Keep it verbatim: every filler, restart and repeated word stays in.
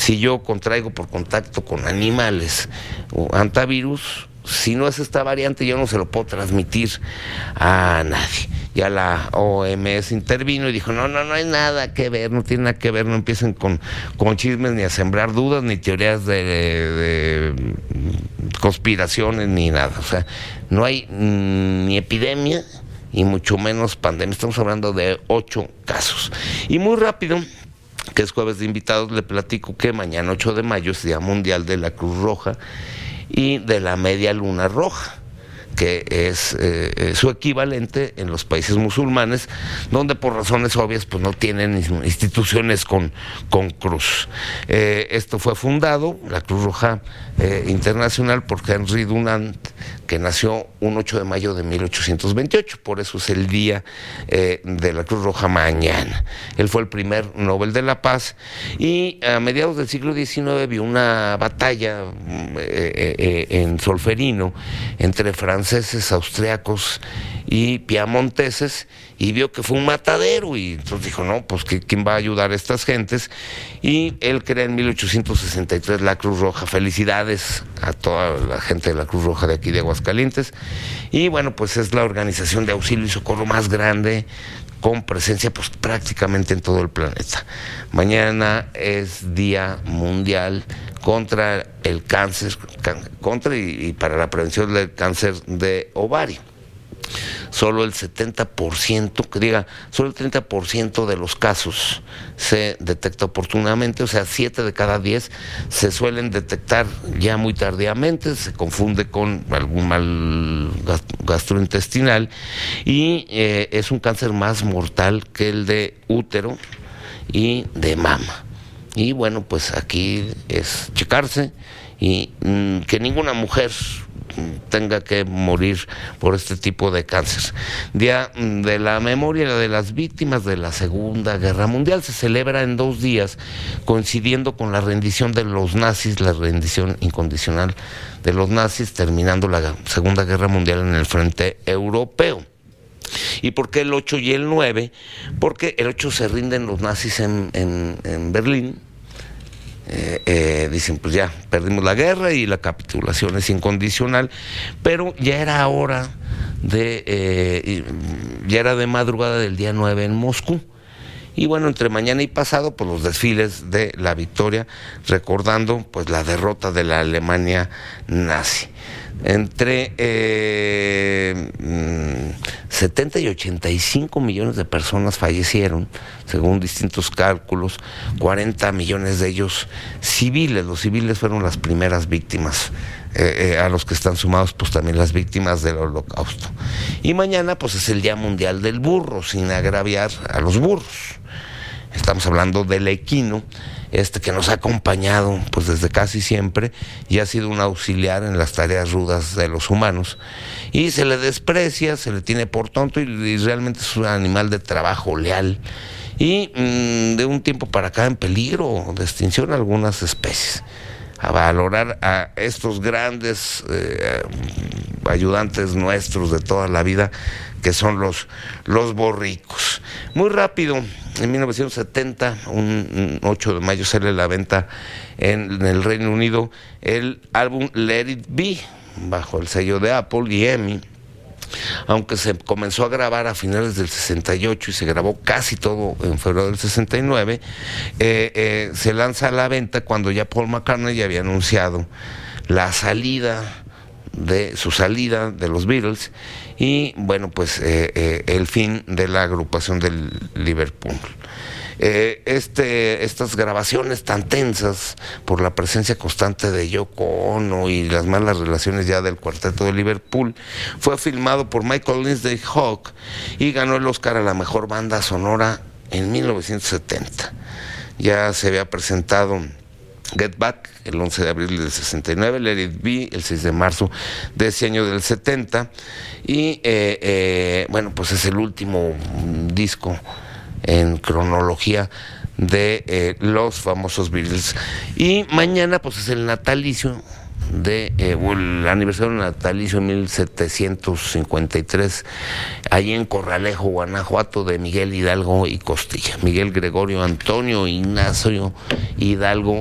si yo contraigo por contacto con animales o antivirus, si no es esta variante, yo no se lo puedo transmitir a nadie. Ya la O M S intervino y dijo, no, no, no hay nada que ver, no tiene nada que ver, no empiecen con, con chismes, ni a sembrar dudas, ni teorías de, de, de conspiraciones, ni nada. O sea, no hay mm, ni epidemia, y mucho menos pandemia. Estamos hablando de ocho casos. Y muy rápido, que es jueves de invitados, le platico que mañana ocho de mayo es Día Mundial de la Cruz Roja y de la Media Luna Roja, que es eh, su equivalente en los países musulmanes, donde por razones obvias pues no tienen instituciones con, con cruz. Eh, esto fue fundado, la Cruz Roja eh, Internacional, por Henry Dunant, que nació un ocho de mayo de mil ochocientos veintiocho, por eso es el día eh, de la Cruz Roja mañana. Él fue el primer Nobel de la Paz y a mediados del siglo diecinueve vio una batalla eh, eh, en Solferino entre franceses, austriacos y piamonteses, y vio que fue un matadero, y entonces dijo, no, pues ¿quién va a ayudar a estas gentes? Y él crea en mil ochocientos sesenta y tres la Cruz Roja. Felicidades a toda la gente de la Cruz Roja de aquí de Aguascalientes. Y bueno, pues es la organización de auxilio y socorro más grande, con presencia pues prácticamente en todo el planeta. Mañana es Día Mundial contra el cáncer, contra y, y para la prevención del cáncer de ovario. Solo el setenta por ciento, que diga, solo el treinta por ciento de los casos se detecta oportunamente, o sea, siete de cada diez se suelen detectar ya muy tardíamente, se confunde con algún mal gastrointestinal, y eh, es un cáncer más mortal que el de útero y de mama. Y bueno, pues aquí es checarse y mmm, que ninguna mujer tenga que morir por este tipo de cáncer. Día de la memoria de las víctimas de la Segunda Guerra Mundial se celebra en dos días, coincidiendo con la rendición de los nazis, la rendición incondicional de los nazis, terminando la Segunda Guerra Mundial en el frente europeo. ¿Y por qué el ocho y el nueve? Porque el ocho se rinden los nazis en, en, en Berlín. Eh, eh, dicen, pues ya perdimos la guerra y la capitulación es incondicional, pero ya era hora de eh, ya era de madrugada del día nueve en Moscú, y bueno, entre mañana y pasado pues los desfiles de la victoria, recordando pues la derrota de la Alemania nazi. Entre eh, setenta y ochenta y cinco millones de personas fallecieron, según distintos cálculos, cuarenta millones de ellos civiles. Los civiles fueron las primeras víctimas, eh, eh, a los que están sumados pues también las víctimas del Holocausto. Y mañana pues es el Día Mundial del Burro, sin agraviar a los burros. Estamos hablando del equino, este que nos ha acompañado pues desde casi siempre y ha sido un auxiliar en las tareas rudas de los humanos, y se le desprecia, se le tiene por tonto, y, y realmente es un animal de trabajo leal, y mmm, de un tiempo para acá en peligro de extinción algunas especies. A valorar a estos grandes eh, ayudantes nuestros de toda la vida, que son los, los borricos. Muy rápido, en mil novecientos setenta, un ocho de mayo, sale a la venta en, en el Reino Unido el álbum Let It Be, bajo el sello de Apple y E M I. Aunque se comenzó a grabar a finales del sesenta y ocho y se grabó casi todo en febrero del sesenta y nueve, eh, eh, se lanza a la venta cuando ya Paul McCartney ya había anunciado la salida de su salida de los Beatles, y bueno, pues eh, eh, el fin de la agrupación del Liverpool. Eh, este, estas grabaciones tan tensas por la presencia constante de Yoko Ono y las malas relaciones ya del cuarteto de Liverpool, fue filmado por Michael Lindsay Hogg y ganó el Oscar a la mejor banda sonora en mil novecientos setenta. Ya se había presentado Get Back el once de abril del sesenta y nueve, Let It Be el seis de marzo de ese año del setenta, y eh, eh, bueno, pues es el último disco en cronología de eh, los famosos Beatles. Y mañana pues es el natalicio de eh, el aniversario natalicio mil setecientos cincuenta y tres, allí en Corralejo, Guanajuato, de Miguel Hidalgo y Costilla. Miguel Gregorio Antonio Ignacio Hidalgo